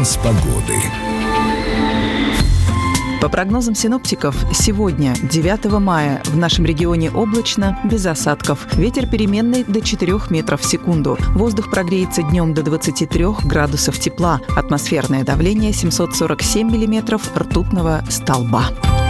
Прогноз погоды. По прогнозам синоптиков, сегодня, 9 мая, в нашем регионе облачно, без осадков. Ветер переменный до 4 метров в секунду. Воздух прогреется днем до 23 градусов тепла. Атмосферное давление 747 миллиметров ртутного столба.